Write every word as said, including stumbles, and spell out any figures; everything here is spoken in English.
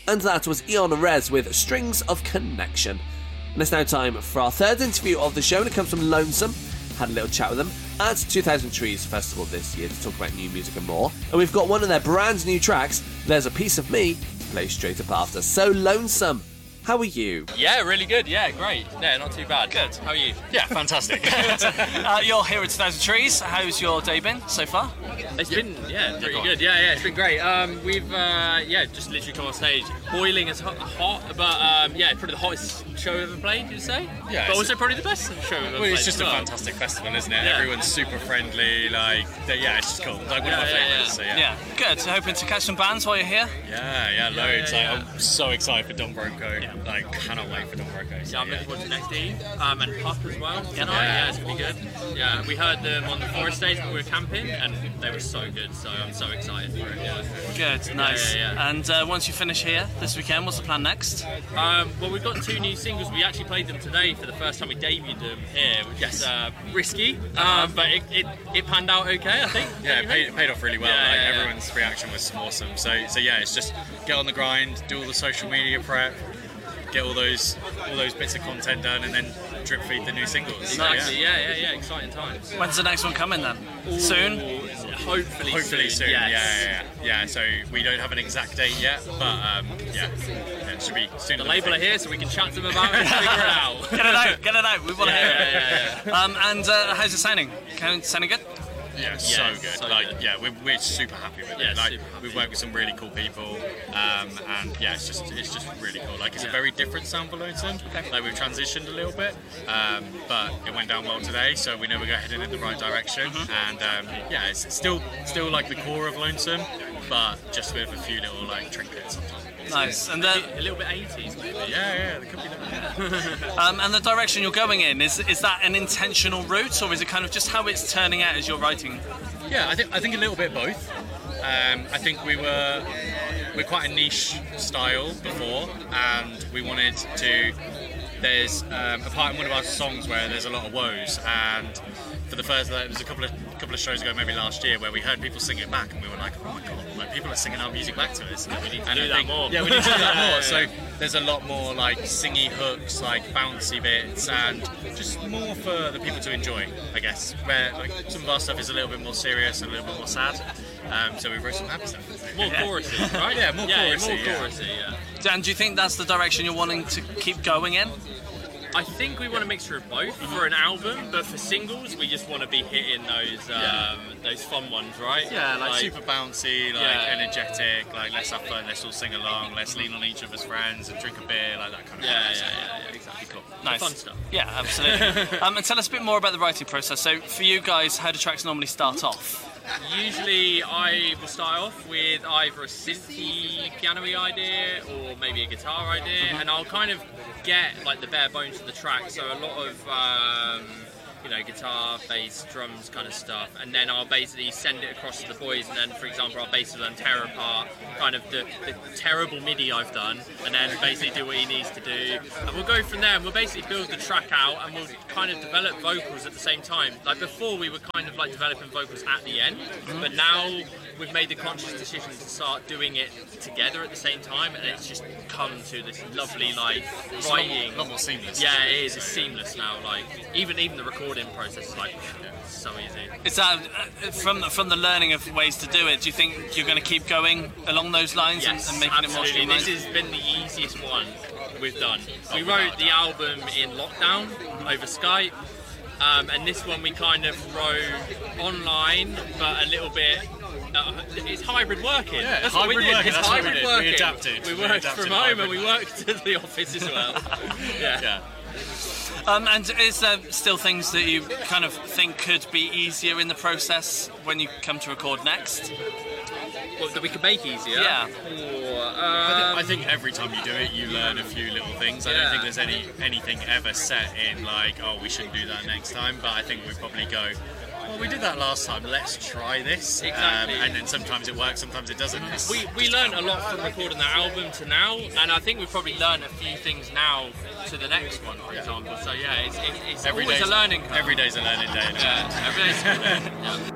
And that was Eon Rez with Strings of Connection. And it's now time for our third interview of the show, and it comes from Lonesome. Had a little chat with them at two thousand Trees Festival this year to talk about new music and more. And we've got one of their brand new tracks, There's a Piece of Me, to play straight up after. So, Lonesome, how are you? Yeah, really good. Yeah, great. Yeah, not too bad. Good. How are you? Yeah, fantastic. uh, you're here at two thousand Trees. How's your day been so far? It's yeah. been, yeah, pretty good. Yeah, yeah, it's been great. Um, we've, uh, yeah, just literally come on stage. Boiling is hot, hot but um, yeah, probably the hottest show we've ever played, you'd say? Yeah. But also probably the best show we've ever well, played. Well, it's just a well. fantastic festival, isn't it? Yeah. Everyone's super friendly, like, yeah, it's just cool. Like, one yeah, of my yeah, favourites, yeah. so yeah. Yeah, good. So hoping to catch some bands while you're here? Yeah, yeah, loads. Yeah, yeah, like, yeah. I'm so excited for Don Broco. Yeah. Like, cannot wait for Don Broco. So, yeah, I'm yeah. looking forward to next D um, and Puff as well tonight. Yeah. Yeah, it's gonna be good. Yeah, we heard them on the forest stage when we were camping, and they were so good. So I'm so excited for it. Yeah. Good, nice. Yeah, yeah, yeah. And uh, once you finish here this weekend, what's the plan next? Um, well, we've got two new singles. We actually played them today for the first time. We debuted them here, which Yes. is uh, risky, um, but it, it, it panned out okay, I think. Yeah, it paid, it paid off really well. Yeah, like, yeah, yeah. everyone's reaction was awesome. So, so yeah, it's just get on the grind, do all the social media prep, get all those all those bits of content done, and then drip feed the new singles. So, Exactly. Yeah, yeah, yeah. Exciting times. When's the next one coming then? Soon? Hopefully, Hopefully soon. Yes. Yeah, yeah, yeah. Yeah. So we don't have an exact date yet, but um, yeah, yeah, it should be soon. The label are here, so we can chat to them about it and figure it out. Get it out, get it out. We want to Yeah, hear it. yeah, yeah, Um, and uh, how's it sounding? Can- Sounding good? Yeah, so Yeah, good. so like, good. yeah, we're, we're super happy with Yeah, it. Like, super happy. we've worked with some really cool people, um, and yeah, it's just it's just really cool. Like, it's Yeah. a very different sound for Lonesome. Like, we've transitioned a little bit, um, but it went down well today, so we know we're heading in the right direction. Mm-hmm. And um, yeah, it's still still like the core of Lonesome, but just with a few little like trinkets on top. Nice. And the, A little bit eighties, maybe. Yeah, yeah, there could be that. um, and the direction you're going in, is is that an intentional route, or is it kind of just how it's turning out as you're writing? Yeah, I think I think a little bit both. Um, I think we were we're quite a niche style before, and we wanted to. There's um, a part in one of our songs where there's a lot of woes, and for the first, there was a couple of couple of shows ago, maybe last year, where we heard people sing it back, and we were like, oh my god, like people are singing our music back to us. We need to and do I that think, more. Yeah, we need to do that Yeah, more. yeah, So yeah. there's a lot more like singy hooks, like bouncy bits, and just more for the people to enjoy, I guess. Where like some of our stuff is a little bit more serious and a little bit more sad. Um, so we wrote some happy stuff. More choruses, right? Yeah, more yeah, chorusy, more yeah. chorusy, yeah. Dan, do you think that's the direction you're wanting to keep going in? I think we want a mixture of both for an album, but for singles, we just want to be hitting those um, Yeah. those fun ones, right? Yeah, like, super bouncy, like Yeah. energetic, like let's have fun, let's all sing along, let's lean on each other's friends and drink a beer, like that kind of Yeah, thing. yeah, yeah, yeah, exactly. Cool. Nice. Fun stuff. Yeah, absolutely. um, and tell us a bit more about the writing process. So for you guys, how do tracks normally start off? Usually I will start off with either a synthy piano-y idea or maybe a guitar idea, Mm-hmm. and I'll kind of get like the bare bones of the track, so a lot of um, you know, guitar, bass, drums kind of stuff, and then I'll basically send it across to the boys, and then for example I'll basically then tear apart kind of the, the terrible MIDI I've done, and then basically do what he needs to do, and we'll go from there, and we'll basically build the track out, and we'll kind of develop vocals at the same time. Like before we were kind of like developing vocals at the end, but now we've made the conscious decision to start doing it together at the same time, and it's just come to this lovely like It's a lot more, writing. lot more seamless. Yeah, it is. It's seamless now. Like even even the recording process is like so easy. Is that uh, from from the learning of ways to do it? Do you think you're going to keep going along those lines Yes, and, and making absolutely. it more This streamlined? has been the easiest one we've done. We without wrote the album in lockdown over Skype, um, and this one we kind of wrote online, but a little bit. Uh, it's hybrid working. Yeah, that's what we hybrid did. working, It's that's what we hybrid did. We working. adapted. We We worked adapted from home hybrid. and we worked at the office as well. yeah. Yeah. Um, and is there still things that you kind of think could be easier in the process when you come to record next? Well, that we could make easier. Yeah. Or, I, think, um, I think every time you do it, you learn a few little things. I Yeah. don't think there's any anything ever set in like, oh, we shouldn't do that next time. But I think we probably go, well, we did that last time. Let's try this. Exactly. Um, and then sometimes it works, sometimes it doesn't. It's We, we learned a lot from recording that album to now, and I think we've probably learned a few things now to the next one, for example. So yeah, it's, it, it's every always day's- a learning curve. Every day's a learning day. Yeah, every day's yeah.